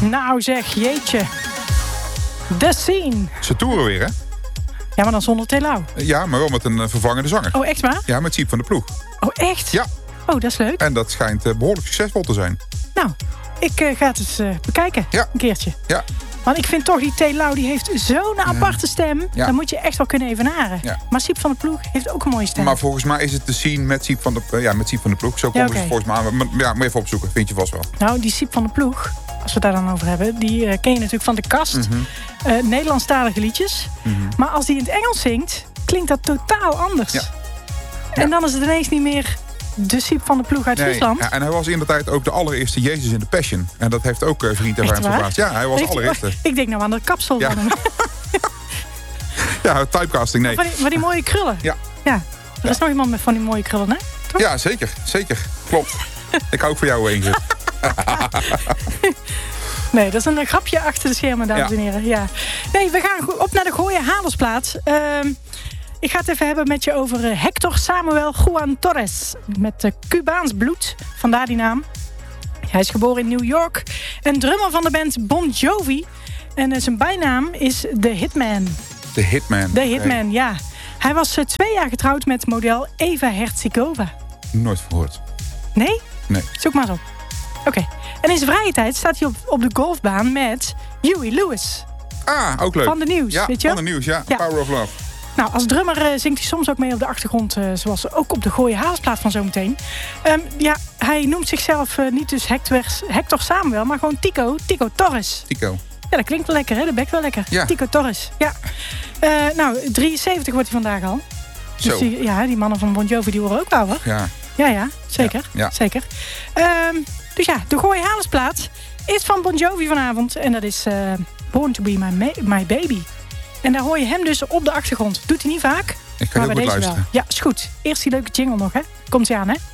Nou zeg, jeetje. The Scene. Ze toeren weer, hè? Ja, maar dan zonder Telau. Ja, maar wel met een vervangende zanger. Oh, echt waar? Ja, met Siep van de Ploeg. Oh, echt? Ja. Oh, dat is leuk. En dat schijnt behoorlijk succesvol te zijn. Nou, ik ga het eens bekijken. Ja. Een keertje. Ja. Want ik vind toch, die Telau, die heeft zo'n aparte stem. Ja. Dan moet je echt wel kunnen evenaren. Ja. Maar Siep van de Ploeg heeft ook een mooie stem. Maar volgens mij is het te zien met Siep van de Ploeg. Zo komen ze volgens mij aan. Maar ja, moet je even opzoeken. Vind je vast wel. Nou, die Siep van de Ploeg, als we het daar dan over hebben, die ken je natuurlijk van de kast. Nederlandstalige liedjes. Maar als die in het Engels zingt, klinkt dat totaal anders. Ja. En dan is het ineens niet meer de Siep van de Ploeg uit Friesland. Ja, en hij was in de tijd ook de allereerste Jezus in de Passion. En dat heeft ook vriend en vijand verbaasd. Ja, hij was de allereerste. Ik denk nou aan de kapsel van hem. Ja, typecasting, nee. Van die mooie krullen. Ja. Er is nog iemand met van die mooie krullen, hè? Toch? Ja, zeker. Klopt. Ik hou ook voor jou, Ingrid. Nee, dat is een grapje achter de schermen, dames en heren. Ja. Nee, we gaan op naar de Gooie Hadersplaat. Ik ga het even hebben met je over Hector Samuel Juan Torres. Met Cubaans bloed, vandaar die naam. Hij is geboren in New York en drummer van de band Bon Jovi. En zijn bijnaam is The Hitman. The Hitman. The Hitman, ja. Hij was 2 jaar getrouwd met model Eva Herzigova. Nooit gehoord. Nee? Nee. Zoek maar eens op. Oké. En in zijn vrije tijd staat hij op de golfbaan met Huey Lewis. Ah, ook leuk. Van de Nieuws, ja, weet je? Van de Nieuws, ja. Power of Love. Nou, als drummer zingt hij soms ook mee op de achtergrond, zoals ook op de Gooie Hadersplaat van zometeen. Hij noemt zichzelf niet dus Hector Samuel, maar gewoon Tico Torres. Tico. Ja, dat klinkt wel lekker, hè? Dat bekt wel lekker. Ja. Tico Torres, ja. 73 wordt hij vandaag al. Dus Zo. die mannen van Bon Jovi, die worden ook ouder. Ja. Ja, zeker. Ja. Zeker. Dus ja, de Gooie Hadersplaat is van Bon Jovi vanavond. En dat is Born to be my baby. En daar hoor je hem dus op de achtergrond. Doet hij niet vaak. Ik ga heel goed luisteren. Wel. Ja, is goed. Eerst die leuke jingle nog, hè. Komt ie aan, hè.